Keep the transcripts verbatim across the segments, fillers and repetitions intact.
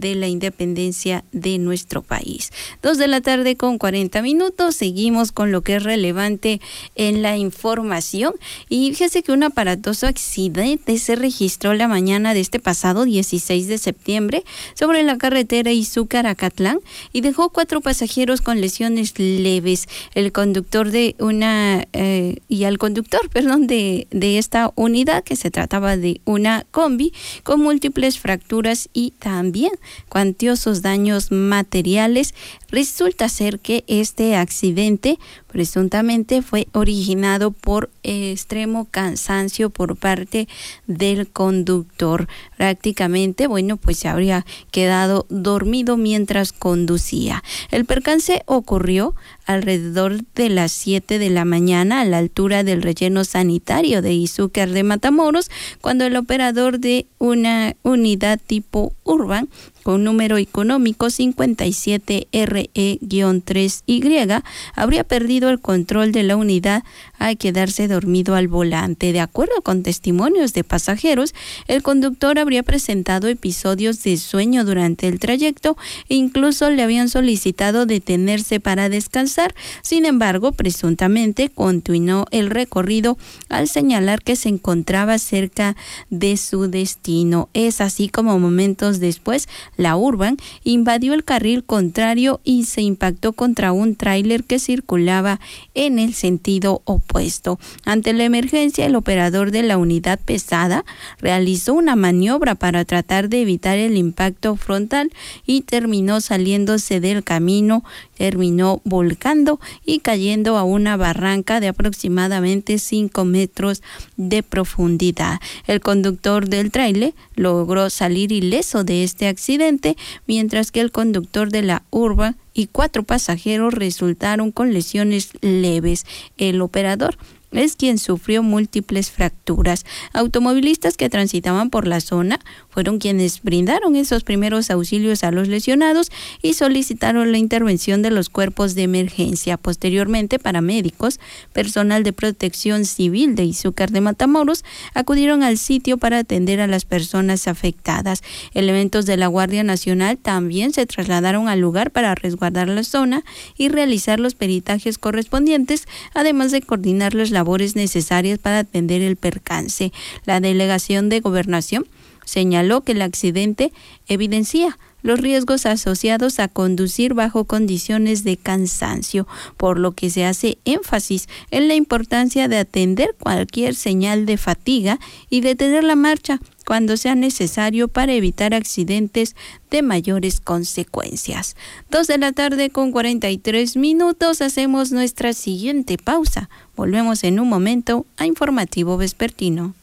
de la independencia de nuestro país. Dos de la tarde con cuarenta minutos, seguimos con lo que es relevante en la información. Y fíjese que un aparatoso accidente se registró la mañana de este pasado dieciséis de septiembre sobre la carretera Izúcar-Acatlán y dejó cuatro pasajeros con lesiones leves. El conductor de una eh, y al conductor, perdón, de, de esta unidad, que se trataba de una combi, con múltiples fracturas y también cuantiosos daños materiales. Resulta ser que este accidente presuntamente fue originado por extremo cansancio por parte del conductor. Prácticamente, bueno, pues se habría quedado dormido mientras conducía. El percance ocurrió alrededor de las siete de la mañana a la altura del relleno sanitario de Izúcar de Matamoros, cuando el operador de una unidad tipo Urban con número económico cincuenta y siete R E tres Y habría perdido el control de la unidad al quedarse dormido al volante. De acuerdo con testimonios de pasajeros, el conductor habría presentado episodios de sueño durante el trayecto e incluso le habían solicitado detenerse para descansar. Sin embargo, presuntamente continuó el recorrido al señalar que se encontraba cerca de su destino. Es así como momentos después, la Urban invadió el carril contrario y se impactó contra un tráiler que circulaba en el sentido opuesto. Ante la emergencia, el operador de la unidad pesada realizó una maniobra para tratar de evitar el impacto frontal y terminó saliéndose del camino, terminó volcando y cayendo a una barranca de aproximadamente cinco metros de profundidad. El conductor del tráiler logró salir ileso de este accidente, mientras que el conductor de la Urban y cuatro pasajeros resultaron con lesiones leves. El operador es quien sufrió múltiples fracturas. Automovilistas que transitaban por la zona fueron quienes brindaron esos primeros auxilios a los lesionados y solicitaron la intervención de los cuerpos de emergencia. Posteriormente, paramédicos, personal de protección civil de Izúcar de Matamoros acudieron al sitio para atender a las personas afectadas. Elementos de la Guardia Nacional también se trasladaron al lugar para resguardar la zona y realizar los peritajes correspondientes, además de coordinar las labores necesarias para atender el percance. La Delegación de Gobernación señaló que el accidente evidencia los riesgos asociados a conducir bajo condiciones de cansancio, por lo que se hace énfasis en la importancia de atender cualquier señal de fatiga y detener la marcha cuando sea necesario para evitar accidentes de mayores consecuencias. Dos de la tarde con cuarenta y tres minutos, hacemos nuestra siguiente pausa. Volvemos en un momento a Informativo Vespertino.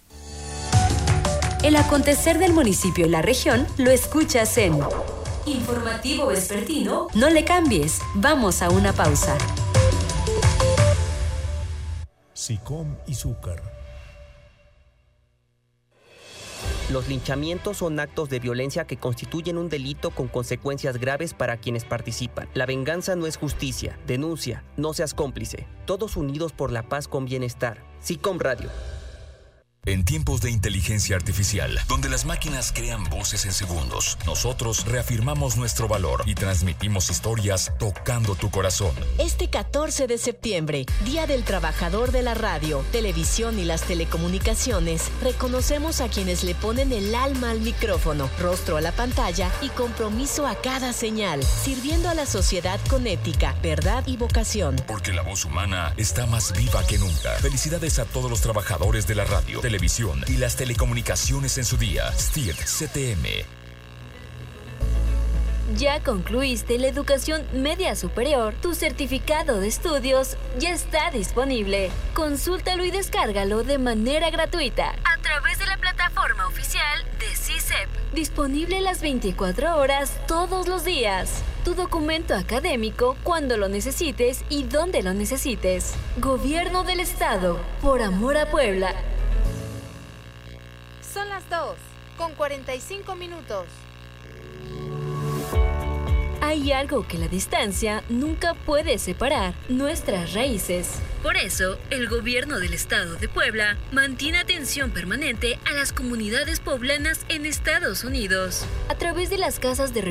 El acontecer del municipio y la región lo escuchas en Informativo Vespertino. No le cambies, vamos a una pausa. SICOM Izúcar. Los linchamientos son actos de violencia que constituyen un delito con consecuencias graves para quienes participan. La venganza no es justicia. Denuncia, no seas cómplice. Todos unidos por la paz con bienestar. SICOM Radio. En tiempos de inteligencia artificial, donde las máquinas crean voces en segundos, nosotros reafirmamos nuestro valor y transmitimos historias tocando tu corazón. Este catorce de septiembre, Día del Trabajador de la Radio, Televisión y las Telecomunicaciones, reconocemos a quienes le ponen el alma al micrófono, rostro a la pantalla y compromiso a cada señal, sirviendo a la sociedad con ética, verdad y vocación. Porque la voz humana está más viva que nunca. Felicidades a todos los trabajadores de la radio, televisión y las telecomunicaciones en su día. S T I R C T M. ¿Ya concluiste la educación media superior? Tu certificado de estudios ya está disponible. Consúltalo y descárgalo de manera gratuita a través de la plataforma oficial de C I S E P. Disponible las veinticuatro horas todos los días. Tu documento académico cuando lo necesites y donde lo necesites. Gobierno del Estado, por amor a Puebla. Son las dos, con cuarenta y cinco minutos. Hay algo que la distancia nunca puede separar: nuestras raíces. Por eso, el Gobierno del Estado de Puebla mantiene atención permanente a las comunidades poblanas en Estados Unidos, a través de las casas de